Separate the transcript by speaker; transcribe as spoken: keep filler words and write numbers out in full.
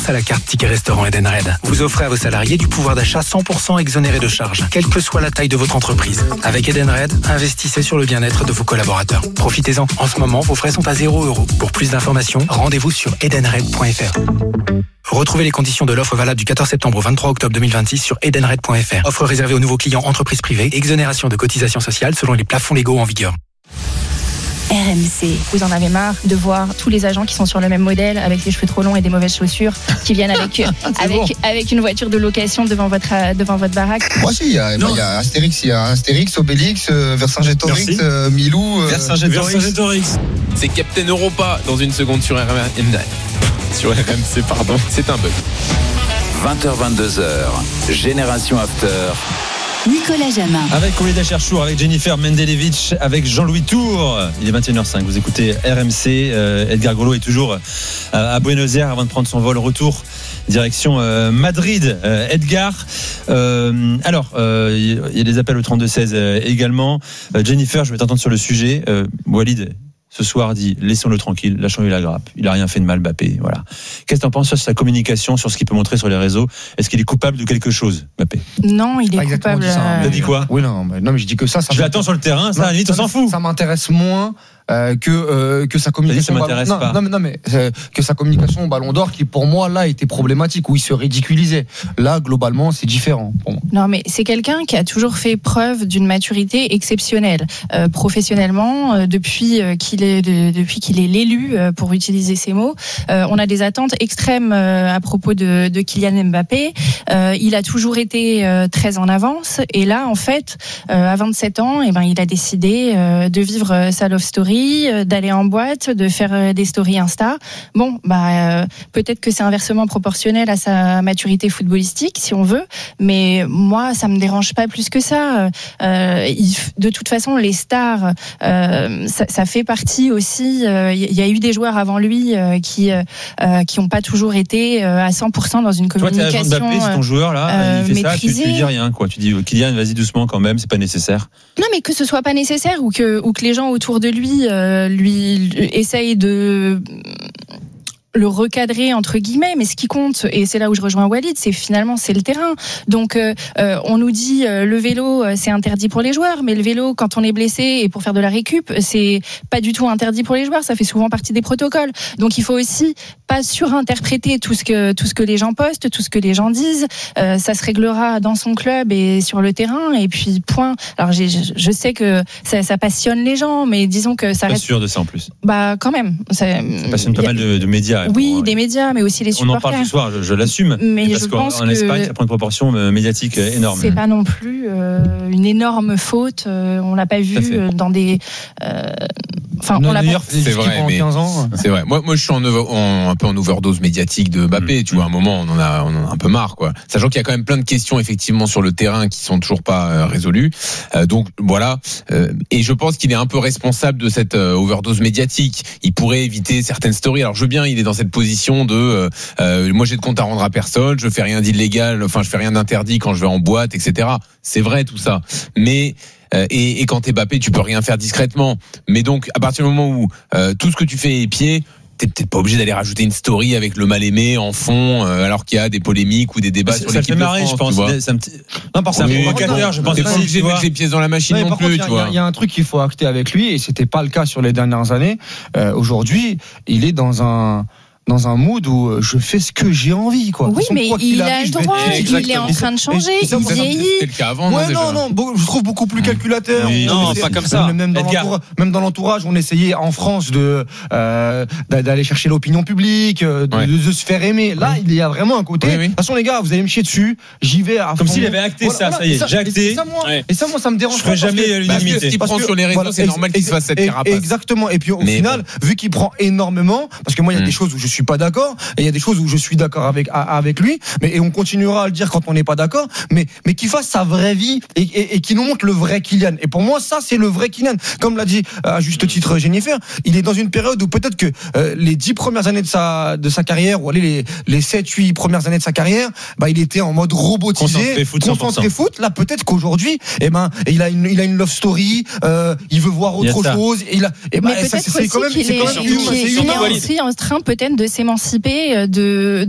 Speaker 1: À la carte Ticket Restaurant Edenred, vous offrez à vos salariés du pouvoir d'achat cent pour cent exonéré de charges, quelle que soit la taille de votre entreprise. Avec Edenred, investissez sur le bien-être de vos collaborateurs. Profitez-en. En ce moment, vos frais sont à zéro euro. Pour plus d'informations, rendez-vous sur edenred point f r. Retrouvez les conditions de l'offre valable du quatorze septembre au vingt-trois octobre deux mille vingt-six sur edenred point f r. Offre réservée aux nouveaux clients entreprises privées. Exonération de cotisations sociales selon les plafonds légaux en vigueur.
Speaker 2: R M C.
Speaker 3: Vous en avez marre de voir tous les agents qui sont sur le même modèle, avec les cheveux trop longs et des mauvaises chaussures, qui viennent avec avec
Speaker 4: bon.
Speaker 3: avec une voiture de location devant votre devant votre baraque.
Speaker 4: Moi, si, il y a, il y a Astérix, il y a Astérix, Obélix, euh, Vercingétorix, euh, Milou. Euh,
Speaker 5: Vercingétorix. C'est Captain Europa dans une seconde sur R M C. Sur R M C, pardon. C'est un bug.
Speaker 6: vingt heures vingt-deux heures, Génération After.
Speaker 2: Nicolas Jamin.
Speaker 7: Avec Kouleda Cherchour, avec Jennifer Mendelevich, avec Jean-Louis Tour. Il est vingt et une heures cinq. Vous écoutez R M C. Euh, Edgar Grolot est toujours à Buenos Aires avant de prendre son vol retour direction euh, Madrid. Euh, Edgar. Euh, alors, il euh, y a des appels au trente-deux seize euh, également. Euh, Jennifer, je vais t'entendre sur le sujet. Euh, Walid, ce soir, dit laissons-le tranquille, lâchons-lui la grappe. Il a rien fait de mal, Mbappé. Voilà. Qu'est-ce que tu en penses sur sa communication, sur ce qu'il peut montrer sur les réseaux? Est-ce qu'il est coupable de quelque chose, Mbappé?
Speaker 3: Non, il est
Speaker 4: Pas exactement
Speaker 3: coupable.
Speaker 4: dit ça, hein.
Speaker 7: Il a dit quoi?
Speaker 4: Oui, non, mais, non, mais je dis que ça. ça
Speaker 7: Je l'attends sur le terrain, ça,
Speaker 4: non,
Speaker 7: à la limite, on s'en fout.
Speaker 4: Ça m'intéresse moins. Euh, que euh, que sa communication
Speaker 7: ça m'intéresse
Speaker 4: ballon...
Speaker 7: pas.
Speaker 4: non, non mais non mais euh, que sa communication au Ballon d'Or qui pour moi là était problématique où il se ridiculisait. Là globalement c'est différent pour moi.
Speaker 3: Non mais c'est quelqu'un qui a toujours fait preuve d'une maturité exceptionnelle euh, professionnellement euh, depuis euh, qu'il est de, depuis qu'il est l'élu euh, pour utiliser ces mots. Euh, on a des attentes extrêmes euh, à propos de, de Kylian Mbappé. Euh, il a toujours été euh, très en avance et là en fait euh, à vingt-sept ans et ben il a décidé euh, de vivre euh, sa love story, d'aller en boîte, de faire des stories Insta. Bon, bah euh, peut-être que c'est inversement proportionnel à sa maturité footballistique, si on veut. Mais moi, ça me dérange pas plus que ça. Euh, il, de toute façon, les stars, euh, ça, ça fait partie aussi. Il euh, y, y a eu des joueurs avant lui euh, qui euh, qui ont pas toujours été euh, à cent pour cent dans une communication.
Speaker 7: Toi, t'es agent Mbappé, c'est ton joueur là.
Speaker 3: Euh,
Speaker 7: il fait ça, tu,
Speaker 3: maîtrisé.
Speaker 7: tu dis rien quoi. Tu dis Kylian, vas-y doucement quand même, c'est pas nécessaire.
Speaker 3: Non, mais que ce soit pas nécessaire ou que ou que les gens autour de lui Euh, lui essaye de le recadrer entre guillemets, mais ce qui compte, et c'est là où je rejoins Walid, c'est finalement c'est le terrain. Donc euh, euh, on nous dit euh, le vélo euh, c'est interdit pour les joueurs, mais le vélo quand on est blessé et pour faire de la récup, c'est pas du tout interdit pour les joueurs, ça fait souvent partie des protocoles. Donc il faut aussi pas surinterpréter tout ce que tout ce que les gens postent, tout ce que les gens disent. Euh, ça se réglera dans son club et sur le terrain, et puis point. Alors j'ai, je sais que ça, ça passionne les gens, mais disons que ça
Speaker 7: Pas
Speaker 3: reste.
Speaker 7: sûr de ça en plus.
Speaker 3: Bah quand même. Ça,
Speaker 7: ça passionne pas mal de, de médias.
Speaker 3: Oui,
Speaker 7: bon,
Speaker 3: des médias, mais aussi les supporters.
Speaker 7: On en parle ce soir, je, je l'assume.
Speaker 3: Mais
Speaker 7: parce
Speaker 3: je
Speaker 7: qu'en
Speaker 3: pense
Speaker 7: en
Speaker 3: que
Speaker 7: Espagne, ça prend une proportion médiatique énorme.
Speaker 3: C'est pas non plus euh, une énorme faute. Euh, on l'a pas vu euh, dans des. Enfin, euh, on l'a pas.
Speaker 5: C'est vrai, mais
Speaker 4: quinze ans.
Speaker 5: c'est vrai. Moi, moi, je suis en, over, en un peu en overdose médiatique de Mbappé. Mmh. Tu vois, à un moment, on en a, on en a un peu marre, quoi. Sachant qu'il y a quand même plein de questions effectivement sur le terrain qui sont toujours pas euh, résolues. Euh, donc voilà. Euh, et je pense qu'il est un peu responsable de cette euh, overdose médiatique. Il pourrait éviter certaines stories. Alors je veux bien, il est dans cette position de, euh, euh, moi j'ai de compte à rendre à personne, je fais rien d'illégal, enfin je fais rien d'interdit quand je vais en boîte, et cetera. C'est vrai tout ça, mais euh, et, et quand t'es Mbappé, tu peux rien faire discrètement. Mais donc à partir du moment où euh, tout ce que tu fais est pied, t'es peut-être pas obligé d'aller rajouter une story avec le mal-aimé en fond, euh, alors qu'il y a des polémiques ou des débats
Speaker 7: ça,
Speaker 5: sur
Speaker 7: ça
Speaker 5: l'équipe
Speaker 7: fait marrer,
Speaker 5: de France.
Speaker 7: je pense.
Speaker 5: Tu vois.
Speaker 7: Ça me t... Non, par contre,
Speaker 5: Oui,
Speaker 7: c'est un provocateur, je pense.
Speaker 5: T'es pas obligé de mettre les pièces dans la machine non, non plus,
Speaker 4: contre,
Speaker 5: tu vois.
Speaker 4: Il y, y a un truc qu'il faut acter avec lui, et c'était pas le cas sur les dernières années. Euh, aujourd'hui, il est dans un dans un mood où je fais ce que j'ai envie, quoi.
Speaker 3: Oui, mais il a le droit, il est en train de changer, il vieillit.
Speaker 5: C'était le cas avant,
Speaker 4: ouais,
Speaker 5: non,
Speaker 4: non, non, je trouve beaucoup plus calculateur.
Speaker 7: Oui, non,
Speaker 4: essayait,
Speaker 7: pas comme ça.
Speaker 4: Même dans, l'entourage, même dans l'entourage, on essayait en France de euh, d'aller chercher l'opinion publique, de,
Speaker 5: ouais.
Speaker 4: de, de se faire aimer. Là, oui. il y a vraiment un côté.
Speaker 5: Oui, oui.
Speaker 4: De toute façon, les gars, vous allez me chier dessus. J'y vais à
Speaker 7: Comme
Speaker 4: fond.
Speaker 7: s'il avait acté
Speaker 4: voilà,
Speaker 7: ça,
Speaker 4: voilà,
Speaker 7: ça y est,
Speaker 4: ça,
Speaker 7: j'ai acté.
Speaker 4: Et ça, moi,
Speaker 7: ouais.
Speaker 4: et ça, moi, ça me dérange
Speaker 7: je
Speaker 4: pas.
Speaker 7: Je ferai jamais l'unanimité.
Speaker 5: Parce qu'il prend sur les réseaux, voilà, c'est normal qu'il se fasse cette carapace.
Speaker 4: Exactement. Et puis au
Speaker 5: mais
Speaker 4: final,
Speaker 5: bon.
Speaker 4: vu qu'il prend énormément, parce que moi, il y a des choses où je suis pas d'accord, et il y a des choses où je suis d'accord avec avec lui, mais et on continuera à le dire quand on n'est pas d'accord, mais mais qu'il fasse sa vraie vie et, et, et qu'il nous montre le vrai Kylian. Et pour moi, ça c'est le vrai Kylian. Comme l'a dit à juste titre Jennifer, il est dans une période où peut-être que euh, les dix premières années de sa de sa carrière, ou allez les les sept huit premières années de sa carrière, bah il était en mode robotisé,
Speaker 7: concentré foot,
Speaker 4: concentré foot. Là peut-être qu'aujourd'hui, eh ben il a une il a une love story, euh, il veut voir autre chose. Et il a, et
Speaker 3: mais
Speaker 4: ben,
Speaker 3: peut-être
Speaker 4: ça, c'est, c'est
Speaker 3: aussi
Speaker 4: quand même,
Speaker 3: qu'il
Speaker 4: c'est
Speaker 3: est,
Speaker 4: quand même,
Speaker 3: il est, il est aussi en train peut-être de s'émanciper de